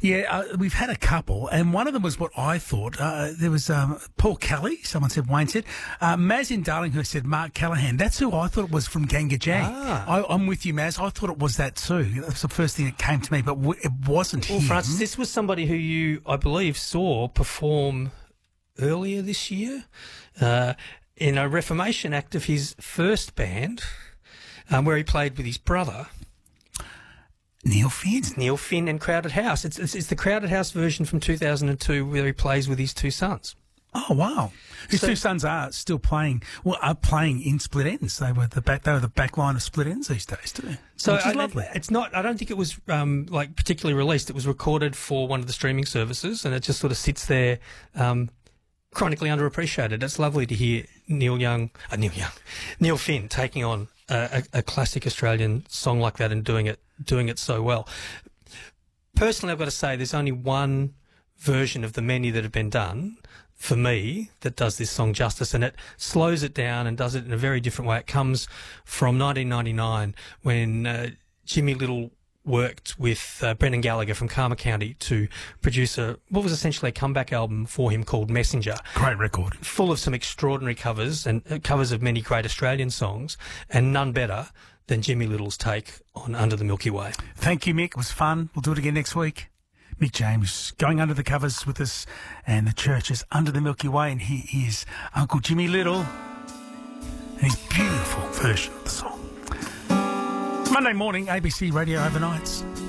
Yeah, we've had a couple, and one of them was what I thought. There was Paul Kelly, someone said, Wayne said. Maz in Darlinghurst said Mark Callahan. That's who I thought it was from Ganga Jang. I'm with you, Maz. I thought it was that too. That's the first thing that came to me, but it wasn't him. Well, Francis, this was somebody who you, I believe, saw perform earlier this year in a Reformation act of his first band, where he played with his brother. Neil Finn. It's Neil Finn and Crowded House. It's the Crowded House version from 2002 where he plays with his two sons. Oh, wow. His two sons are still playing, are playing in Split Ends. They were the back line of Split Ends these days too. So which is lovely. It's not, I don't think it was particularly released. It was recorded for one of the streaming services, and it just sort of sits there chronically underappreciated. It's lovely to hear Neil Finn taking on a classic Australian song like that and doing it so well. Personally, I've got to say there's only one version of the many that have been done for me that does this song justice, and it slows it down and does it in a very different way. It comes from 1999 when Jimmy Little worked with Brendan Gallagher from Karma County to produce what was essentially a comeback album for him called Messenger. Great record. Full of some extraordinary covers and covers of many great Australian songs, and none better than Jimmy Little's take on Under the Milky Way. Thank you, Mick. It was fun. We'll do it again next week. Mick James going under the covers with us, and the church is Under the Milky Way, and he is Uncle Jimmy Little and his beautiful version of the song. Monday morning, ABC Radio Overnights.